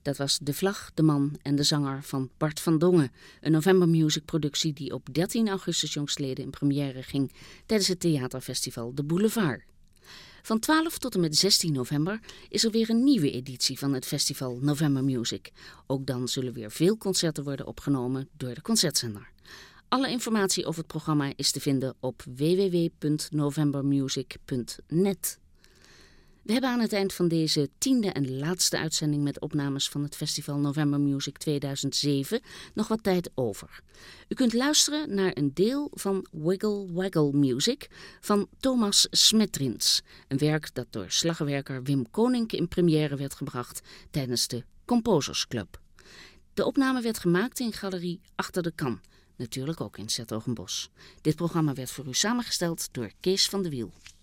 Dat was De Vlag, de Man en de Zanger van Bart van Dongen. Een November Music productie die op 13 augustus jongstleden in première ging tijdens het theaterfestival De Boulevard. Van 12 tot en met 16 november is er weer een nieuwe editie van het festival November Music. Ook dan zullen weer veel concerten worden opgenomen door de concertzender. Alle informatie over het programma is te vinden op www.novembermusic.net. We hebben aan het eind van deze 10e en laatste uitzending met opnames van het festival November Music 2007 nog wat tijd over. U kunt luisteren naar een deel van Wiggle Waggle Music van Thomas Smetrins. Een werk dat door slagwerker Wim Konink in première werd gebracht tijdens de Composers Club. De opname werd gemaakt in Galerie Achter de Kam, natuurlijk ook in 's Hertogenbosch. Dit programma werd voor u samengesteld door Kees van de Wiel.